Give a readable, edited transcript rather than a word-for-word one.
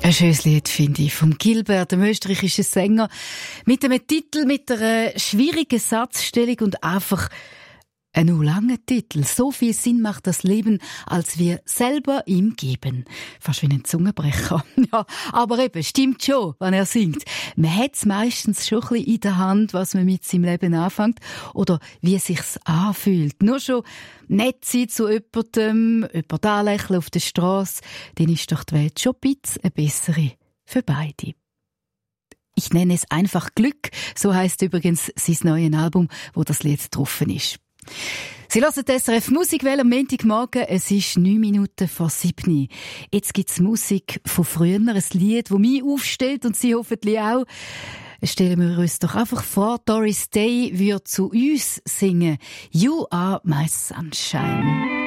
Ein schönes Lied, finde ich, vom Gilbert, dem österreichischen Sänger, mit einem Titel, mit einer schwierigen Satzstellung und einfach ein langer Titel. So viel Sinn macht das Leben, als wir selber ihm geben. Fast wie ein Zungenbrecher. Ja, aber eben, stimmt schon, wenn er singt. Man hat es meistens schon ein bisschen in der Hand, was man mit seinem Leben anfängt oder wie es sich anfühlt. Nur schon nett sein zu jemandem, jemand anlächeln auf der Strasse, dann ist doch die Welt schon ein bisschen eine bessere für beide. Ich nenne es einfach Glück, so heisst übrigens sein neues Album, wo das Lied drauf ist. Sie hören die SRF Musikwelle am Montagmorgen. Es ist 9 Minuten vor 7. Jetzt gibt's Musik von früher, ein Lied, das mich aufstellt und Sie hoffentlich auch. Stellen wir uns doch einfach vor, Doris Day würde zu uns singen. You are my sunshine.